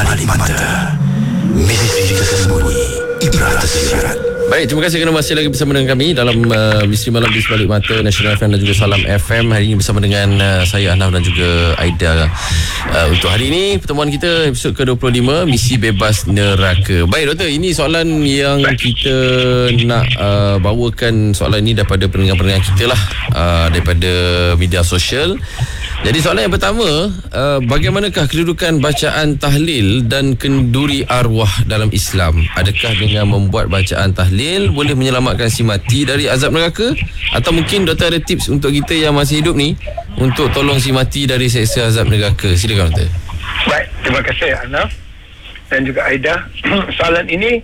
Mata. Misteri tersembunyi. Ibrah tersirat. Baik, terima kasih kerana masih lagi bersama dengan kami dalam Misteri Malam di Sebalik Mata Nasional FM dan juga Salam FM. Hari ini bersama dengan saya Ahnaf dan juga Aida. Untuk hari ini pertemuan kita episod ke-25, Misi Bebas Neraka. Baik doktor, ini soalan yang kita nak bawakan. Soalan ini daripada pendengar-pendengar kita lah, daripada media sosial. Jadi soalan yang pertama, bagaimanakah kedudukan bacaan tahlil dan kenduri arwah dalam Islam? Adakah dengan membuat bacaan tahlil boleh menyelamatkan si mati dari azab neraka? Atau mungkin doktor ada tips untuk kita yang masih hidup ni untuk tolong si mati dari seksa azab neraka? Silakan doktor. Baik, terima kasih Ahnaf dan juga Aida. Soalan ini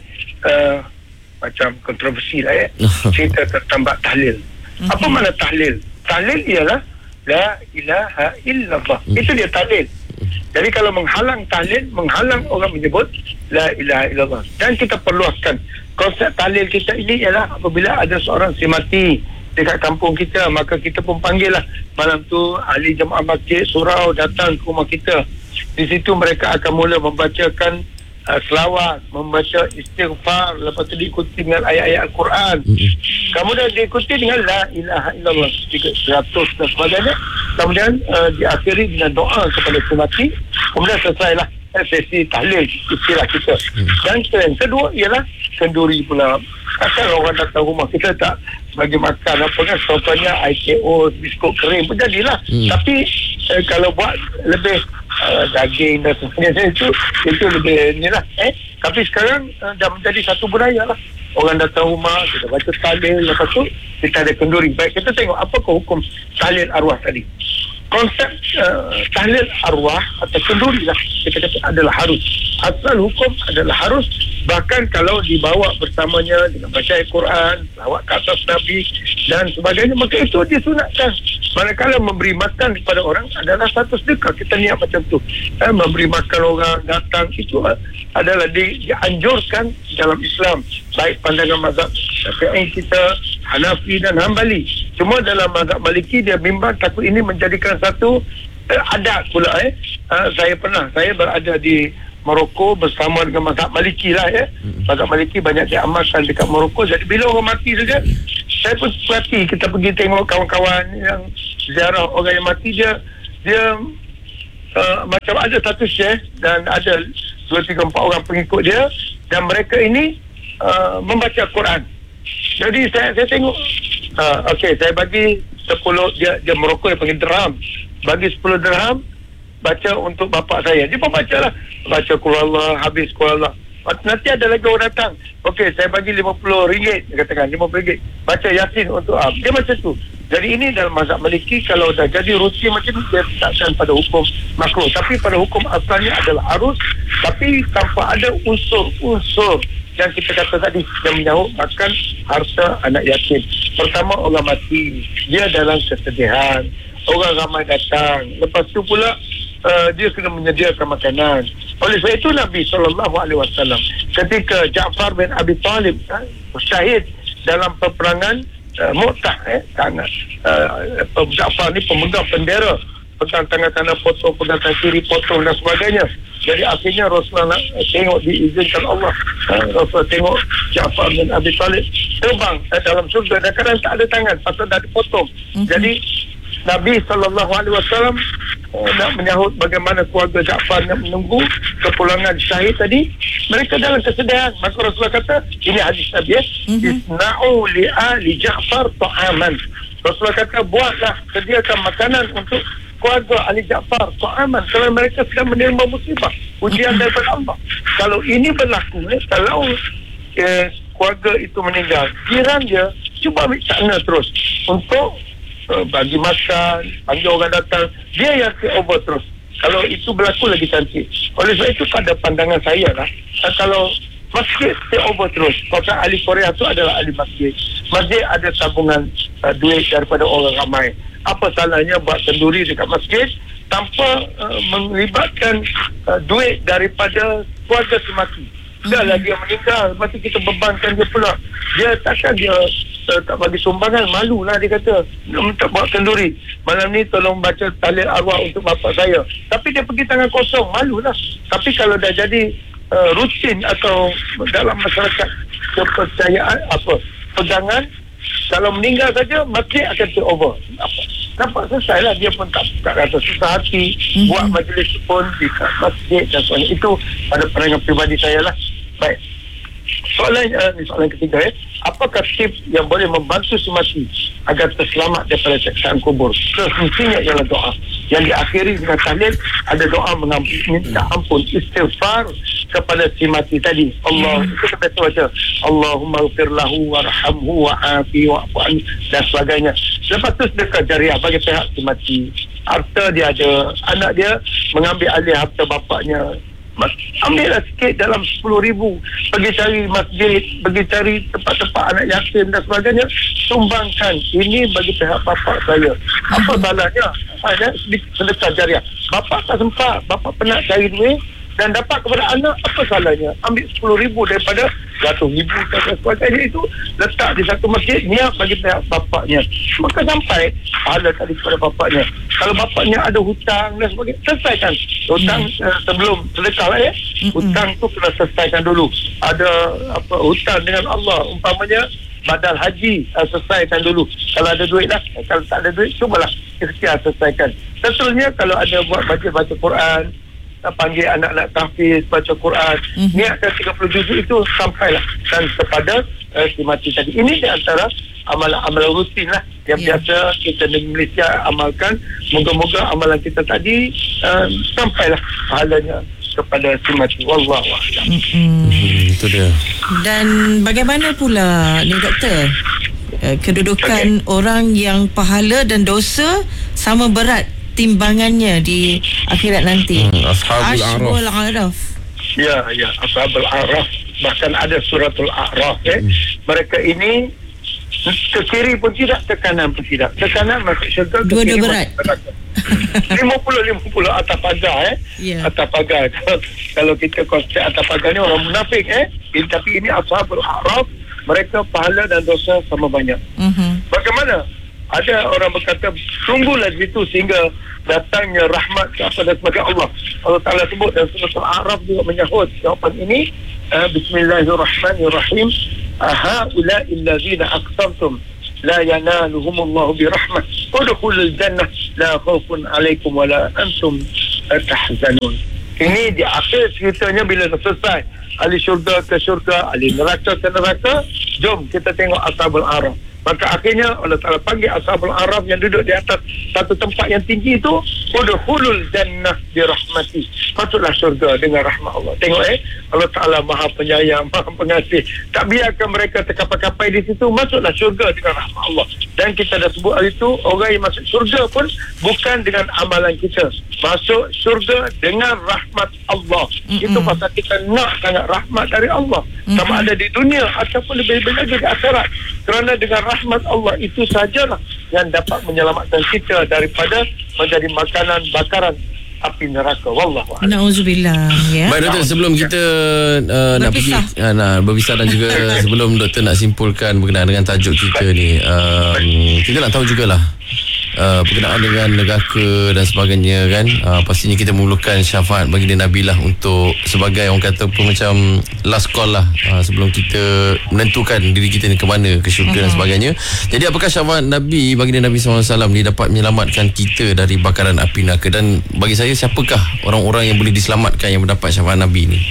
macam kontroversi lah ya. Cerita tentang bab tahlil. Apa makna tahlil? Tahlil ialah La ilaha illallah. Itu dia tahlil. Jadi kalau menghalang tahlil, menghalang orang menyebut La ilaha illallah. Dan kita perluaskan konsep tahlil kita ini ialah apabila ada seorang si mati dekat kampung kita, maka kita pun panggil lah malam tu ahli jemaah masjid surau datang ke rumah kita. Di situ mereka akan mula membacakan selawat, membaca istighfar, lepas tu diikuti dengan ayat-ayat Al-Quran, kemudian diikuti dengan La ilaha illallah 300 dan sebagainya, kemudian diakhiri dengan doa kepada si mati, kemudian selesailah sesi tahlil istilah kita. Dan yang kedua ialah kenduri pula. Asal orang datang rumah kita tak bagi makan apa kan, contohnya IKO, biskut kering pun jadilah. Tapi kalau buat lebih daging dan sebagainya, itu lebih ni lah. Tapi sekarang dah menjadi satu budaya lah. Orang datang rumah, kita baca tahlil, lepas tu kita ada kenduri. Baik, kita tengok apakah hukum tahlil arwah tadi. Konsep tahlil arwah atau kenduri lah, kita kata adalah harus. Asal hukum adalah harus. Bahkan kalau dibawa bersamanya dengan baca Al-Quran, lawat ke atas Nabi dan sebagainya, maka itu disunatkan. Manakala memberi makan kepada orang adalah satu sedekah, kita niat macam tu. Memberi makan orang datang, itu adalah dianjurkan dalam Islam. Baik pandangan mazhab Syafi'i kita, Hanafi dan Hanbali. Cuma dalam mazhab Maliki dia bimbang takut ini menjadikan satu adat pula. Saya berada di Morocco bersama dengan mazhab Maliki lah ya. Mazhab Maliki banyak diamalkan dekat Morocco. Jadi bila orang mati saja, saya pun perhati, kita pergi tengok kawan-kawan yang ziarah orang yang mati, dia macam ada satu syekh dan ada 2, 3, 4 orang pengikut dia, dan mereka ini membaca Quran. Jadi saya tengok, okey, saya bagi 10, dia Morocco dia panggil dirham, bagi 10 dirham baca untuk bapak saya. Dia pun baca lah, baca Qul Allah, habis Qul Allah. Nanti ada lagi orang datang, okey, saya bagi RM50, dia katakan RM50, baca Yasin untuk dia macam tu. Jadi ini dalam mazhab Maliki, kalau dah jadi rutin macam ni, dia takkan pada hukum makruh, tapi pada hukum asalnya adalah harus, tapi tanpa ada unsur-unsur yang kita kata tadi yang menyahut makan harta anak yatim. Pertama, orang mati, dia dalam kesedihan, orang ramai datang, lepas tu pula dia kena menyediakan makanan. Oleh sebab itu Nabi SAW ketika Ja'far bin Abi Talib syahid dalam peperangan Mu'tah, Ja'far ni pemegang bendera, pegang tangan potong, pegang tangan kiri potong dan sebagainya. Jadi akhirnya Rasulullah tengok, diizinkan Allah, Rasulullah tengok Ja'far bin Abi Talib terbang dalam surga, dan kadang tak ada tangan pasal dah dipotong. Jadi Nabi SAW nak menyahut bagaimana keluarga Ja'far nak menunggu kepulangan syahid tadi. Mereka dalam kesedihan. Maka Rasulullah kata, ini hadis Nabi, isna'u li'ali Ja'far ta'aman. Rasulullah kata, buatlah, sediakan makanan untuk keluarga ahli Ja'far ta'aman, kerana mereka sedang menerima musibah, ujian daripada Allah. Kalau ini berlaku, kalau keluarga itu meninggal, jiran dia cuba ambil sana terus untuk bagi makan, panggil orang datang, dia yang take over terus. Kalau itu berlaku lagi cantik. Oleh sebab itu pada pandangan saya lah, kalau masjid take over terus, kota ahli Korea tu adalah ahli masjid, masjid ada tabungan duit daripada orang ramai, apa salahnya buat kenduri dekat masjid tanpa melibatkan duit daripada keluarga si mati. Dah lah dia meninggal, lepas tu kita bebankan dia pula. Dia takkan dia tak bagi sumbangan, malulah dia kata. Dia minta bawa kenduri. Malam ni tolong baca tahlil arwah untuk bapa saya. Tapi dia pergi tangan kosong, malulah. Tapi kalau dah jadi rutin atau dalam masyarakat kepercayaan pegangan, kalau meninggal saja masjid akan take over. Nampak selesai lah. Dia pun tak rasa susah hati, buat majlis pun di masjid dan sebagainya. Itu pada pandangan peribadi saya lah. Baik, soalan ketiga, apakah tips yang boleh membantu si mati agar terselamat daripada siksaan kubur? Semestinya ialah doa yang diakhiri dengan tahlil. Ada doa minta ampun, istighfar kepada si mati tadi. Allah, itu kita baca Allahumma ighfir lahu warhamhu wa'afi wa'fu anhu dan sebagainya. Lepas tu sedekah jariah bagi pihak si mati. Harta dia ada, anak dia mengambil alih harta bapaknya, ambillah sikit dalam 10,000, pergi cari masjid, pergi cari tempat-tempat anak yatim dan sebagainya, sumbangkan. Ini bagi pihak bapak saya. Apa salahnya? Sedekah jariah. Bapak tak sempat, bapak penat cari duit dan dapat kepada anak, apa salahnya? Ambil 10,000 daripada ratus ribu dan sebagainya, itu letak di satu masjid, niat bagi pihak bapaknya, maka sampai pahala tadi kepada bapaknya. Kalau bapaknya ada hutang dan sebagainya, selesaikan hutang sebelum sedekah lah ya. Hutang tu kena selesaikan dulu. Ada hutang dengan Allah, umpamanya badal haji, selesaikan dulu. Kalau ada duit lah. Kalau tak ada duit, cubalah ikhtiar selesaikan. Tentunya kalau ada buat baca Quran, panggil anak-anak tahfiz baca Quran, niatkan 30 juzuk itu sampailah dan kepada si mati tadi. Ini di antara amalan-amalan rutin lah yang biasa kita di Malaysia amalkan. Moga-moga amalan kita tadi sampailah pahalanya kepada si mati. Wallahu a'lam. Itu dia. Dan bagaimana pula ni doktor, kedudukan orang yang pahala dan dosa sama berat timbangannya di akhirat nanti? Ashabul A'raf. Ya, Ashabul A'raf. Bahkan ada suratul A'raf. Mereka ini ke kiri pun tidak, ke kanan pun tidak. Ke kanan masuk syurga, ke dua-dua kiri berat. 50-50 atas pagar atas pagar. Kalau kita konsep atas pagar ni orang munafik tapi ini Ashabul A'raf, mereka pahala dan dosa sama banyak. Bagaimana? Ada orang berkata, tunggulah di situ sehingga datangnya rahmat kepada sebagai Allah. Allah Ta'ala sebut dan surah Al-A'raf juga menyahut jawapan ini. Bismillahirrahmanirrahim. Ha'ula'i allazina aqsamtum la yanaluhumullahu birahmah udkhulul jannah la khaufun 'alaikum wa la antum tahzanun. Ini di akhir ceritanya bila selesai. Ahli syurga ke syurga, ahli neraka ke neraka. Jom kita tengok Ashabul A'raf. Maka akhirnya Allah Ta'ala panggil Ashabul A'raf yang duduk di atas satu tempat yang tinggi itu, udkhulul jannah birahmati, masuklah syurga dengan rahmat Allah. Tengok Allah Ta'ala maha penyayang, maha pengasih, tak biarkan mereka terkapai-kapai di situ, masuklah syurga dengan rahmat Allah. Dan kita dah sebut hari itu, orang yang masuk syurga pun bukan dengan amalan kita, masuk syurga dengan rahmat Allah. Itu pasal kita nak sangat rahmat dari Allah, sama ada di dunia ataupun lebih-lebih lagi di akhirat. Kerana dengan rahmat Allah itu sajalah yang dapat menyelamatkan kita daripada menjadi makanan bakaran api neraka. Wallahu a'lam. Nauzubillah. Baik doktor, sebelum kita nak pergi berpisah dan juga sebelum doktor nak simpulkan berkenaan dengan tajuk kita ni, kita nak tahu jugalah berkenaan dengan neraka dan sebagainya kan. Pastinya kita memerlukan syafaat baginda Nabi lah untuk sebagai orang kata pun macam last call lah, sebelum kita menentukan diri kita ni ke mana, ke syurga dan sebagainya. Jadi apakah syafaat Nabi baginda Nabi SAW ni dapat menyelamatkan kita dari bakaran api neraka? Dan bagi saya, siapakah orang-orang yang boleh diselamatkan yang mendapat syafaat Nabi ni?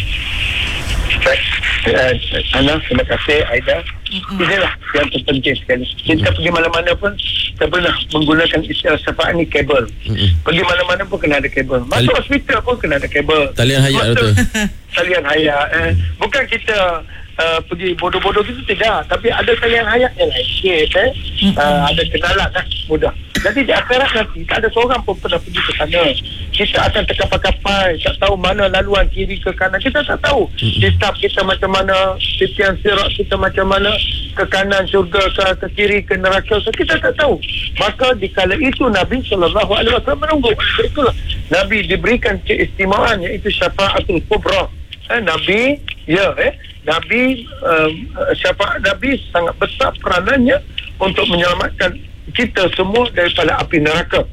Ana, terima kasih Aida. Inilah yang terpenting sekali. Kita pergi mana-mana pun kita pernah menggunakan istilah syafaat ni kabel. Pergi mana-mana pun kena ada kabel. Masuk hospital pun kena ada kabel. Talian hayat tu. Talian hayat. Bukan kita pergi bodoh-bodoh gitu, tidak. Tapi ada talian hayat yang lain sikit. Ada kenalan lah, mudah. Jadi di akhirat nanti tak ada seorang pun pernah pergi ke sana. Kita akan terkapai-kapai, tak tahu mana laluan kiri ke kanan, kita tak tahu. Hisab kita macam mana, titian sirat kita macam mana, ke kanan syurga ke kiri ke neraka ke, kita tak tahu. Maka dikala itu Nabi SAW menunggu. Itulah Nabi diberikan keistimewaan, iaitu syafaatul kubra. Nabi Nabi, syafaat Nabi sangat besar peranannya untuk menyelamatkan kita semua daripada api neraka.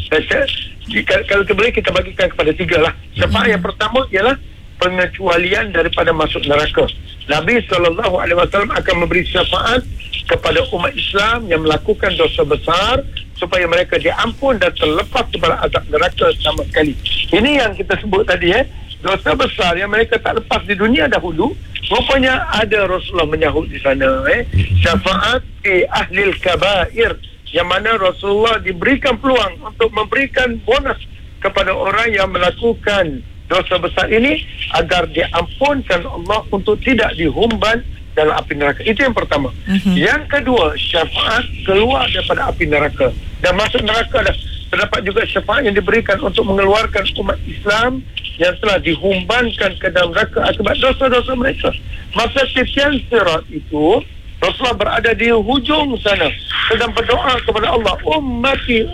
Kalau boleh kita bagikan kepada 3 lah. Syafaat yang pertama ialah pengecualian daripada masuk neraka. Nabi SAW akan memberi syafaat kepada umat Islam yang melakukan dosa besar supaya mereka diampun dan terlepas daripada azab neraka sama sekali. Ini yang kita sebut tadi, dosa besar yang mereka tak lepas di dunia dahulu, rupanya ada Rasulullah menyahut di sana. Syafaat di ahlil kabair, yang mana Rasulullah diberikan peluang untuk memberikan bonus kepada orang yang melakukan dosa besar ini agar diampunkan Allah untuk tidak dihumban dalam api neraka. Itu yang pertama. Yang kedua, syafaat keluar daripada api neraka dan masuk neraka. Terdapat juga syafaat yang diberikan untuk mengeluarkan umat Islam yang telah dihumbankan ke dalam neraka akibat dosa-dosa mereka. Masa titian sirat itu, Rasulullah berada di hujung sana sedang berdoa kepada Allah, ummati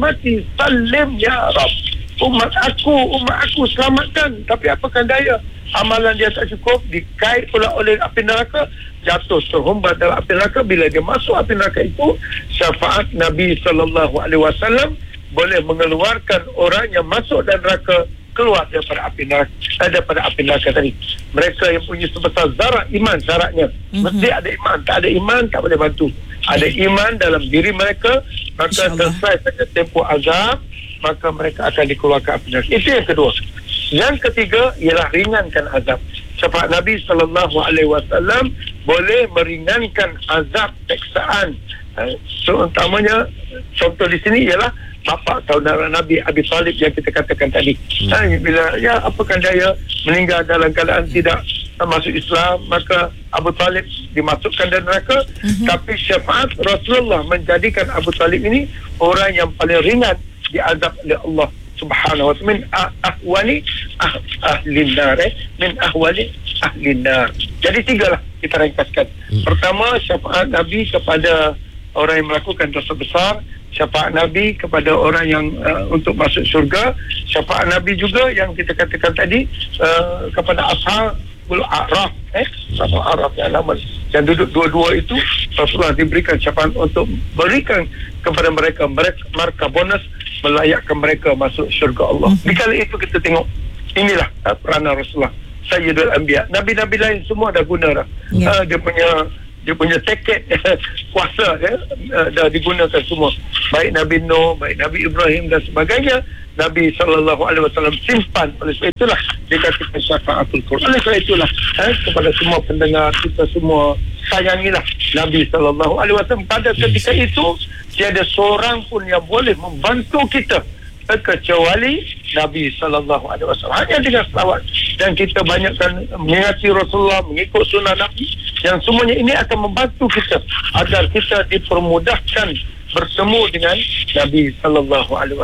salim ya Rab, umat aku selamatkan. Tapi apakah daya, amalan dia tak cukup, dikait pula oleh api neraka, jatuh terhumbat dalam api neraka. Bila dia masuk api neraka itu, syafaat Nabi SAW boleh mengeluarkan orang yang masuk dan neraka keluar daripada api neraka tadi. Mereka yang punya sebesar zarah iman, syaratnya mesti ada iman. Tak ada iman tak boleh bantu. Ada iman dalam diri mereka, maka selesai saja tempoh azab, maka mereka akan dikeluarkan api neraka. Itu yang kedua. Yang ketiga ialah ringankan azab. Syafaat Nabi SAW boleh meringankan azab teksaan. Utamanya contoh di sini ialah bapa saudara Nabi Abi Talib yang kita katakan tadi. Bila apakah daya meninggal dalam keadaan tidak masuk Islam, maka Abu Talib dimasukkan dalam neraka. Tapi syafaat Rasulullah menjadikan Abu Talib ini orang yang paling ringan diazab oleh Allah Subhanahu wa ta'ala min ahwali ahlin nar, min ahwali ahlin nar. Jadi 3 lah kita ringkaskan. Pertama, syafaat Nabi kepada orang yang melakukan dosa besar, syafaat Nabi kepada orang yang untuk masuk syurga, syafaat Nabi juga yang kita katakan tadi kepada ashabul a'raf, ashabul a'raf yang duduk dua-dua itu, Rasulullah diberikan syafaat untuk berikan kepada mereka markah bonus melayakkan mereka masuk syurga Allah. Di kala itu kita tengok, inilah peranan Rasulullah Sayyidul Anbiya. Nabi-nabi lain semua dah guna dah. Dia punya tiket kuasa dah digunakan semua. Baik Nabi Nuh, baik Nabi Ibrahim dan sebagainya, Nabi SAW simpan. Oleh sebab itulah dikatakan syafaatul Quran. Oleh sebab itulah kepada semua pendengar, kita semua sayangilah Nabi SAW. Pada ketika itu tiada seorang pun yang boleh membantu kita kecuali Nabi SAW. Hanya dengan selawat, dan kita banyakkan mengingati Rasulullah, mengikut sunnah Nabi, yang semuanya ini akan membantu kita agar kita dipermudahkan bertemu dengan Nabi SAW.